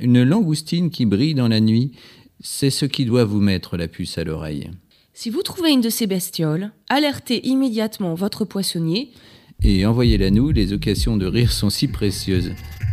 une langoustine qui brille dans la nuit, c'est ce qui doit vous mettre la puce à l'oreille. Si vous trouvez une de ces bestioles, alertez immédiatement votre poissonnier. Et envoyez-la nous, les occasions de rire sont si précieuses.